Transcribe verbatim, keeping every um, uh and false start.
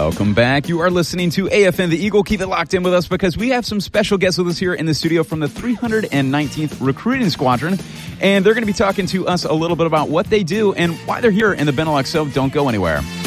Welcome back. You are listening to A F N The Eagle. Keep it locked in with us because we have some special guests with us here in the studio from the three hundred nineteenth Recruiting Squadron. And they're going to be talking to us a little bit about what they do and why they're here in the Benelux. So don't go anywhere.